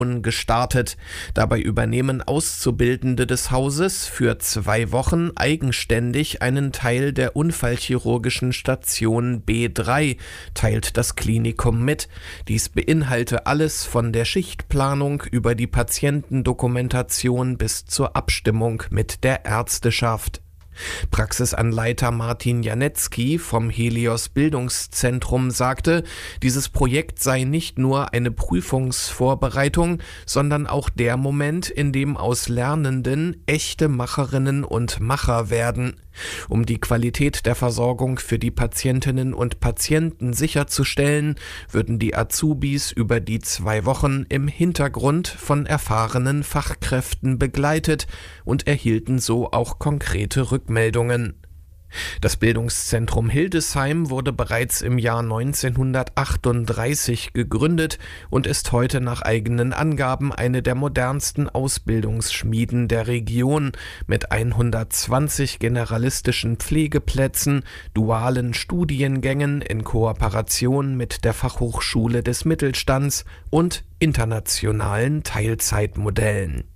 gestartet. Dabei übernehmen Auszubildende des Hauses für 2 Wochen eigenständig einen Teil der unfallchirurgischen Station B3, teilt das Klinikum mit. Dies beinhalte alles von der Schichtplanung über die Patientendokumentation bis zur Abstimmung mit der Ärzteschaft. Praxisanleiter Martin Janetzky vom Helios Bildungszentrum sagte, dieses Projekt sei nicht nur eine Prüfungsvorbereitung, sondern auch der Moment, in dem aus Lernenden echte Macherinnen und Macher werden. Um die Qualität der Versorgung für die Patientinnen und Patienten sicherzustellen, würden die Azubis über die 2 Wochen im Hintergrund von erfahrenen Fachkräften begleitet und erhielten so auch konkrete Rückmeldungen. Das Bildungszentrum Hildesheim wurde bereits im Jahr 1938 gegründet und ist heute nach eigenen Angaben eine der modernsten Ausbildungsschmieden der Region mit 120 generalistischen Pflegeplätzen, dualen Studiengängen in Kooperation mit der Fachhochschule des Mittelstands und internationalen Teilzeitmodellen.